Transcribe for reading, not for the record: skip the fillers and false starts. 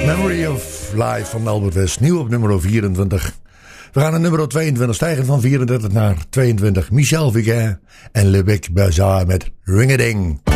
Memory of Life van Albert West, nieuw op nummer 24. We gaan naar nummer 22, stijgen van 34 naar 22. Michel Vigan en Le Bec Bazaar met Ring-a-Ding.